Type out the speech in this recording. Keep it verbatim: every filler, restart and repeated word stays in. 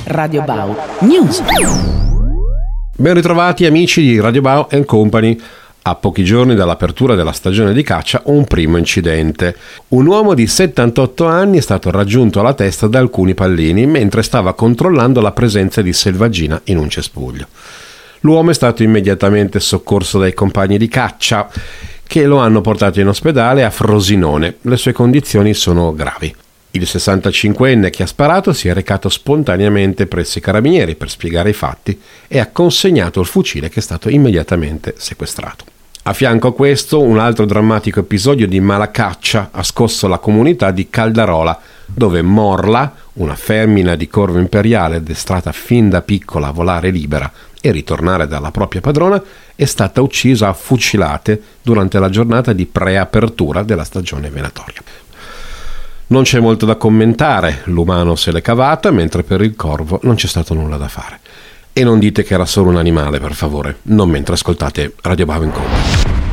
Radio Bau News. Ben ritrovati amici di Radio Bau and Company. A pochi giorni dall'apertura della stagione di caccia, un primo incidente. Un uomo di settantotto anni è stato raggiunto alla testa da alcuni pallini mentre stava controllando la presenza di selvaggina in un cespuglio. L'uomo è stato immediatamente soccorso dai compagni di caccia, che lo hanno portato in ospedale a Frosinone. Le sue condizioni sono gravi. Il sessantacinquenne che ha sparato si è recato spontaneamente presso i carabinieri per spiegare i fatti e ha consegnato il fucile, che è stato immediatamente sequestrato. A fianco a questo, un altro drammatico episodio di malacaccia ha scosso la comunità di Caldarola, dove Morla, una femmina di corvo imperiale addestrata fin da piccola a volare libera e ritornare dalla propria padrona, è stata uccisa a fucilate durante la giornata di preapertura della stagione venatoria. Non c'è molto da commentare, l'umano se l'è cavata, mentre per il corvo non c'è stato nulla da fare. E non dite che era solo un animale, per favore, non mentre ascoltate Radio Bau and Company.